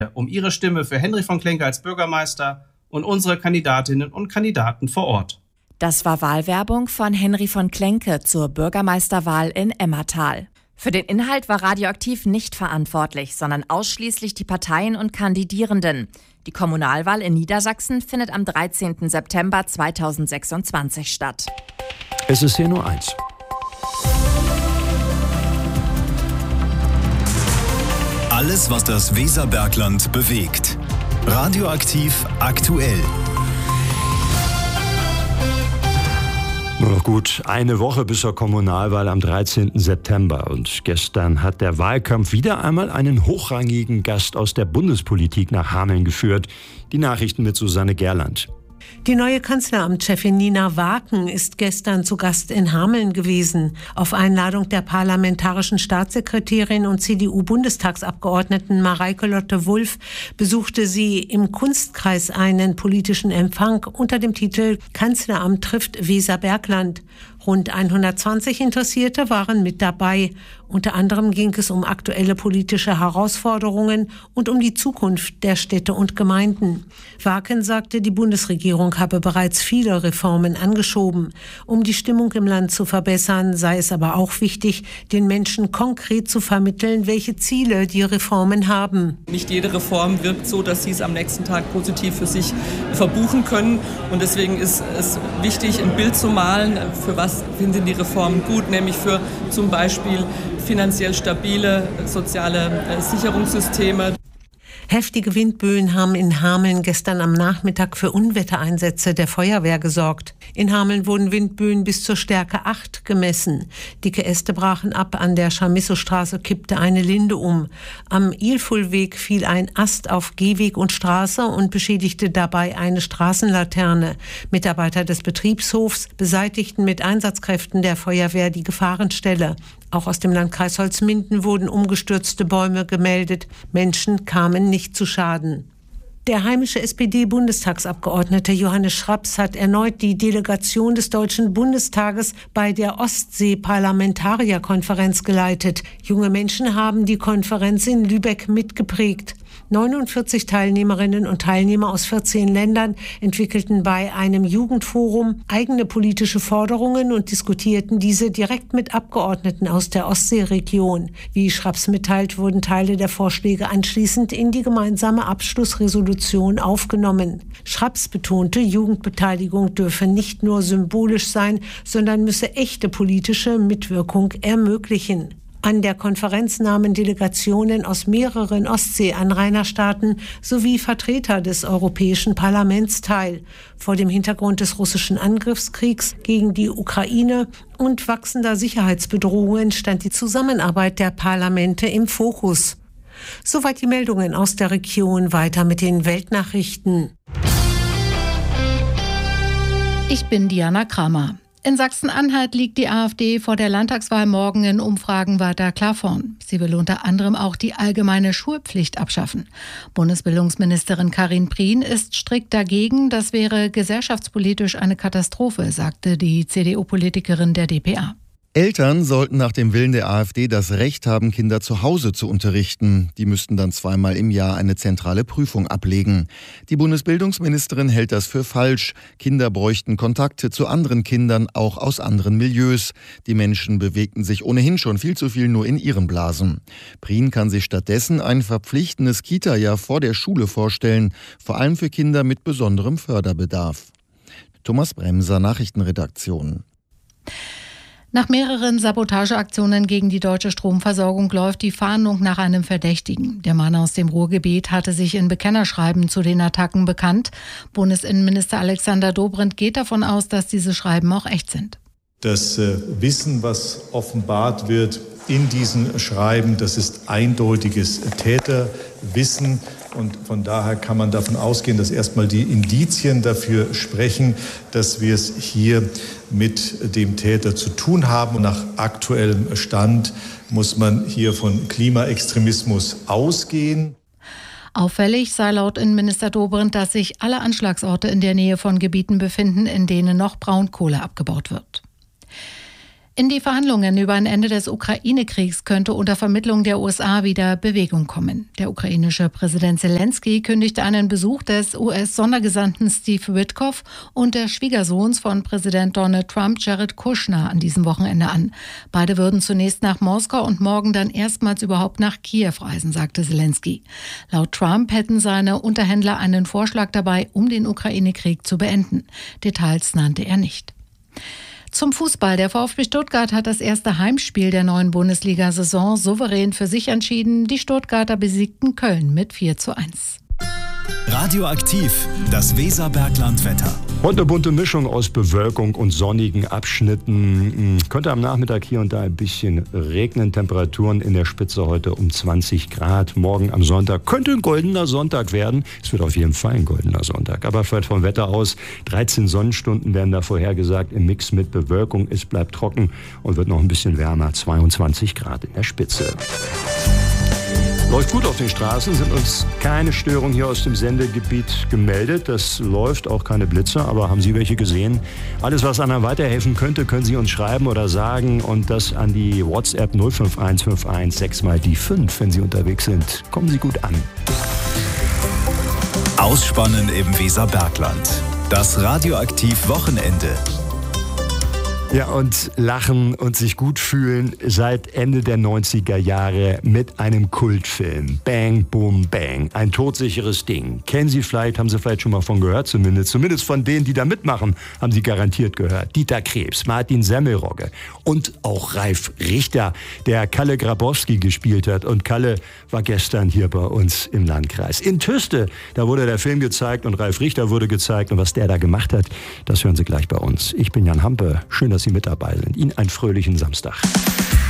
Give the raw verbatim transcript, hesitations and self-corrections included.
um ihre Stimme für Henry von Klenke als Bürgermeister und unsere Kandidatinnen und Kandidaten vor Ort. Das war Wahlwerbung von Henry von Klenke zur Bürgermeisterwahl in Emmertal. Für den Inhalt war Radioaktiv nicht verantwortlich, sondern ausschließlich die Parteien und Kandidierenden. Die Kommunalwahl in Niedersachsen findet am dreizehnten September zweitausendsechsundzwanzig statt. Es ist zehn Uhr eins. Alles, was das Weserbergland bewegt. Radioaktiv aktuell. Nur noch gut eine Woche bis zur Kommunalwahl am dreizehnten September. Und gestern hat der Wahlkampf wieder einmal einen hochrangigen Gast aus der Bundespolitik nach Hameln geführt. Die Nachrichten mit Susanne Gerland. Die neue Kanzleramtschefin Nina Waken ist gestern zu Gast in Hameln gewesen. Auf Einladung der parlamentarischen Staatssekretärin und C D U-Bundestagsabgeordneten Mareike Lotte Wulff besuchte sie im Kunstkreis einen politischen Empfang unter dem Titel Kanzleramt trifft Weserbergland. Rund hundertzwanzig Interessierte waren mit dabei. Unter anderem ging es um aktuelle politische Herausforderungen und um die Zukunft der Städte und Gemeinden. Waken sagte, die Bundesregierung habe bereits viele Reformen angeschoben. Um die Stimmung im Land zu verbessern, sei es aber auch wichtig, den Menschen konkret zu vermitteln, welche Ziele die Reformen haben. Nicht jede Reform wirkt so, dass sie es am nächsten Tag positiv für sich verbuchen können. Und deswegen ist es wichtig, ein Bild zu malen, für was finden die Reformen gut, nämlich für zum Beispiel finanziell stabile soziale Sicherungssysteme. Heftige Windböen haben in Hameln gestern am Nachmittag für Unwettereinsätze der Feuerwehr gesorgt. In Hameln wurden Windböen bis zur Stärke acht gemessen. Dicke Äste brachen ab, an der Chamissostraße kippte eine Linde um. Am Ilfulweg fiel ein Ast auf Gehweg und Straße und beschädigte dabei eine Straßenlaterne. Mitarbeiter des Betriebshofs beseitigten mit Einsatzkräften der Feuerwehr die Gefahrenstelle. Auch aus dem Landkreis Holzminden wurden umgestürzte Bäume gemeldet. Menschen kamen nicht zu Schaden. Der heimische S P D-Bundestagsabgeordnete Johannes Schraps hat erneut die Delegation des Deutschen Bundestages bei der Ostsee-Parlamentarierkonferenz geleitet. Junge Menschen haben die Konferenz in Lübeck mitgeprägt. neunundvierzig Teilnehmerinnen und Teilnehmer aus vierzehn Ländern entwickelten bei einem Jugendforum eigene politische Forderungen und diskutierten diese direkt mit Abgeordneten aus der Ostseeregion. Wie Schraps mitteilt, wurden Teile der Vorschläge anschließend in die gemeinsame Abschlussresolution aufgenommen. Schraps betonte, Jugendbeteiligung dürfe nicht nur symbolisch sein, sondern müsse echte politische Mitwirkung ermöglichen. An der Konferenz nahmen Delegationen aus mehreren Ostsee-Anrainerstaaten sowie Vertreter des Europäischen Parlaments teil. Vor dem Hintergrund des russischen Angriffskriegs gegen die Ukraine und wachsender Sicherheitsbedrohungen stand die Zusammenarbeit der Parlamente im Fokus. Soweit die Meldungen aus der Region. Weiter mit den Weltnachrichten. Ich bin Diana Kramer. In Sachsen-Anhalt liegt die AfD vor der Landtagswahl morgen in Umfragen weiter klar vorn. Sie will unter anderem auch die allgemeine Schulpflicht abschaffen. Bundesbildungsministerin Karin Prien ist strikt dagegen. Das wäre gesellschaftspolitisch eine Katastrophe, sagte die C D U-Politikerin der D P A. Eltern sollten nach dem Willen der AfD das Recht haben, Kinder zu Hause zu unterrichten. Die müssten dann zweimal im Jahr eine zentrale Prüfung ablegen. Die Bundesbildungsministerin hält das für falsch. Kinder bräuchten Kontakte zu anderen Kindern, auch aus anderen Milieus. Die Menschen bewegten sich ohnehin schon viel zu viel nur in ihren Blasen. Prien kann sich stattdessen ein verpflichtendes Kita-Jahr vor der Schule vorstellen, vor allem für Kinder mit besonderem Förderbedarf. Thomas Bremser, Nachrichtenredaktion. Nach mehreren Sabotageaktionen gegen die deutsche Stromversorgung läuft die Fahndung nach einem Verdächtigen. Der Mann aus dem Ruhrgebiet hatte sich in Bekennerschreiben zu den Attacken bekannt. Bundesinnenminister Alexander Dobrindt geht davon aus, dass diese Schreiben auch echt sind. Das äh, Wissen, was offenbart wird in diesen Schreiben, das ist eindeutiges Täterwissen. Und von daher kann man davon ausgehen, dass erstmal die Indizien dafür sprechen, dass wir es hier mit dem Täter zu tun haben. Und nach aktuellem Stand muss man hier von Klimaextremismus ausgehen. Auffällig sei laut Innenminister Dobrindt, dass sich alle Anschlagsorte in der Nähe von Gebieten befinden, in denen noch Braunkohle abgebaut wird. In die Verhandlungen über ein Ende des Ukraine-Kriegs könnte unter Vermittlung der U S A wieder Bewegung kommen. Der ukrainische Präsident Zelensky kündigte einen Besuch des U S-Sondergesandten Steve Witkoff und des Schwiegersohns von Präsident Donald Trump, Jared Kushner, an diesem Wochenende an. Beide würden zunächst nach Moskau und morgen dann erstmals überhaupt nach Kiew reisen, sagte Zelensky. Laut Trump hätten seine Unterhändler einen Vorschlag dabei, um den Ukraine-Krieg zu beenden. Details nannte er nicht. Zum Fußball. Der VfB Stuttgart hat das erste Heimspiel der neuen Bundesliga-Saison souverän für sich entschieden. Die Stuttgarter besiegten Köln mit vier zu eins. Radioaktiv, das Weserbergland-Wetter. Und eine bunte Mischung aus Bewölkung und sonnigen Abschnitten. Könnte am Nachmittag hier und da ein bisschen regnen. Temperaturen in der Spitze heute um zwanzig Grad. Morgen am Sonntag könnte ein goldener Sonntag werden. Es wird auf jeden Fall ein goldener Sonntag. Aber vielleicht vom Wetter aus, dreizehn Sonnenstunden werden da vorhergesagt im Mix mit Bewölkung. Es bleibt trocken und wird noch ein bisschen wärmer. zweiundzwanzig Grad in der Spitze. Läuft gut auf den Straßen, sind uns keine Störungen hier aus dem Sendegebiet gemeldet. Das läuft, auch keine Blitze, aber haben Sie welche gesehen? Alles, was anderen weiterhelfen könnte, können Sie uns schreiben oder sagen und das an die WhatsApp null fünf eins fünf eins sechs mal die fünf, wenn Sie unterwegs sind. Kommen Sie gut an. Ausspannen im Weserbergland. Das Radioaktiv-Wochenende. Ja, und lachen und sich gut fühlen seit Ende der neunziger Jahre mit einem Kultfilm. Bang, Boom, Bang. Ein todsicheres Ding. Kennen Sie vielleicht, haben Sie vielleicht schon mal von gehört zumindest. Zumindest von denen, die da mitmachen, haben Sie garantiert gehört. Dieter Krebs, Martin Semmelrogge und auch Ralf Richter, der Kalle Grabowski gespielt hat. Und Kalle war gestern hier bei uns im Landkreis. In Tüste, da wurde der Film gezeigt und Ralf Richter wurde gezeigt. Und was der da gemacht hat, das hören Sie gleich bei uns. Ich bin Jan Hampe. Schön, dass Sie mit dabei sind. Ihnen einen fröhlichen Samstag.